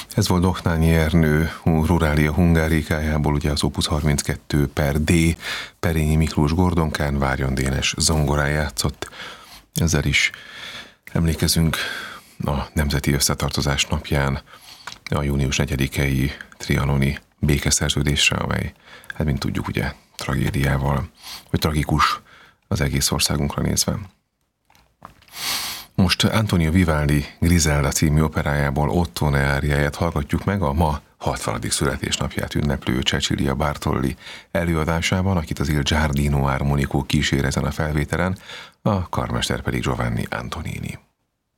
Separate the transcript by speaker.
Speaker 1: Ez volt Dohnányi Ernő Ruralia Hungarikájából, ugye az Opus 32 per D, Perényi Miklós Gordonkán, Várjon Dénes zongorán játszott. Ezzel is emlékezünk a Nemzeti Összetartozás napján a június 4-i trianoni békeszerződésre, amely, hát mint tudjuk, ugye tragédiával, vagy tragikus az egész országunkra nézve. Most Antonio Vivaldi Griselda című operájából Ottone áriáját hallgatjuk meg a ma 60. születésnapját ünneplő Cecilia Bartoli előadásában, akit az Il Giardino Armonico kísér ezen a felvételen, a karmester pedig Giovanni Antonini.